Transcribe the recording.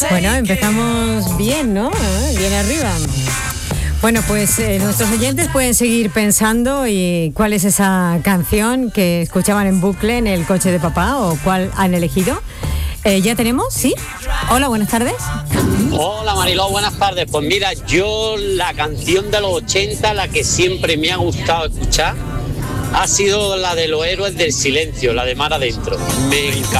Bueno, empezamos bien, ¿no? Bien arriba. Bueno, pues nuestros oyentes pueden seguir pensando y cuál es esa canción que escuchaban en bucle en el coche de papá o cuál han elegido. ¿Ya tenemos? ¿Sí? Hola, buenas tardes. Hola Mariló, buenas tardes. Pues mira, yo la canción de los 80, la que siempre me ha gustado escuchar, ha sido la de Los Héroes del Silencio, la de Mar Adentro. Me encanta.